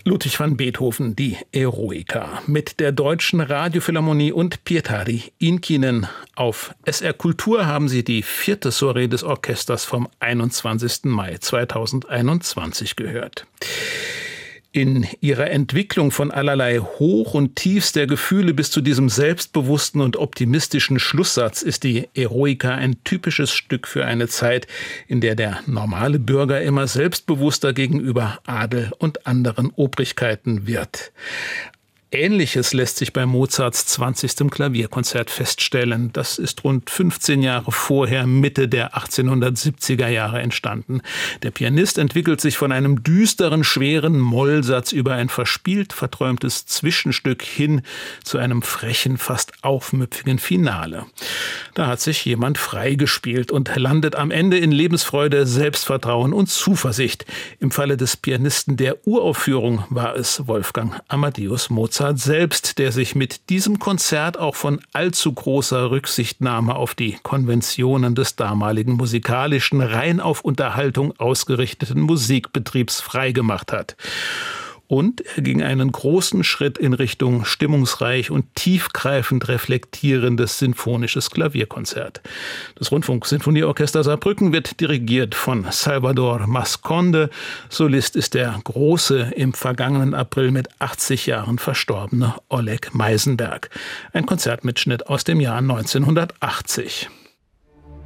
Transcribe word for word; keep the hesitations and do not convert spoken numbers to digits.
Ludwig van Beethoven, die Eroica, mit der Deutschen Radiophilharmonie und Pietari Inkinen. Auf S R Kultur haben Sie die vierte Soiree des Orchesters vom einundzwanzigsten Mai zweitausendeinundzwanzig gehört. In ihrer Entwicklung von allerlei Hoch und Tiefs der Gefühle bis zu diesem selbstbewussten und optimistischen Schlusssatz ist die Eroica ein typisches Stück für eine Zeit, in der der normale Bürger immer selbstbewusster gegenüber Adel und anderen Obrigkeiten wird. Ähnliches lässt sich bei Mozarts zwanzigstem Klavierkonzert feststellen. Das ist rund fünfzehn Jahre vorher, Mitte der achtzehnhundertsiebziger Jahre entstanden. Der Pianist entwickelt sich von einem düsteren, schweren Mollsatz über ein verspielt verträumtes Zwischenstück hin zu einem frechen, fast aufmüpfigen Finale. Da hat sich jemand freigespielt und landet am Ende in Lebensfreude, Selbstvertrauen und Zuversicht. Im Falle des Pianisten der Uraufführung war es Wolfgang Amadeus Mozart selbst, der sich mit diesem Konzert auch von allzu großer Rücksichtnahme auf die Konventionen des damaligen musikalischen, rein auf Unterhaltung ausgerichteten Musikbetriebs freigemacht hat. Und er ging einen großen Schritt in Richtung stimmungsreich und tiefgreifend reflektierendes sinfonisches Klavierkonzert. Das Rundfunksinfonieorchester Saarbrücken wird dirigiert von Salvador Masconde. Solist ist der große, im vergangenen April mit achtzig Jahren verstorbene Oleg Meisenberg. Ein Konzertmitschnitt aus dem Jahr neunzehnhundertachtzig.